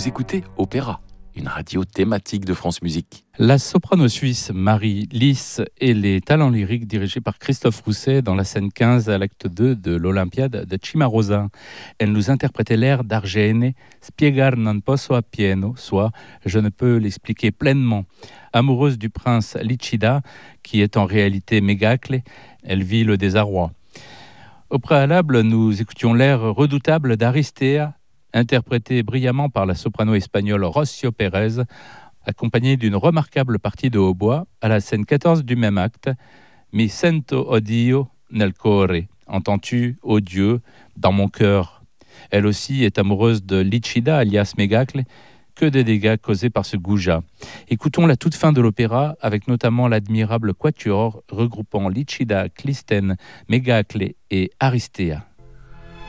Vous écoutez Opéra, une radio thématique de France Musique. La soprano suisse Marie Lys et les talents lyriques dirigés par Christophe Rousset dans la scène 15 à l'acte 2 de l'Olympiade de Cimarosa. Elle nous interprétait l'air d'Argene, Spiegar non posso appieno, soit Je ne peux l'expliquer pleinement. Amoureuse du prince Licida, qui est en réalité Mégacle, elle vit le désarroi. Au préalable, nous écoutions l'air redoutable d'Aristea, interprété brillamment par la soprano espagnole Rocio Pérez, accompagnée d'une remarquable partie de hautbois à la scène 14 du même acte, Mi sento odio nel core, entends-tu, ô Dieu, dans mon cœur. Elle aussi est amoureuse de Licida, alias Mégacle. Que de dégâts causés par ce goujat. Écoutons la toute fin de l'opéra avec notamment l'admirable quatuor regroupant Licida, Clistène, Mégacle et Aristea.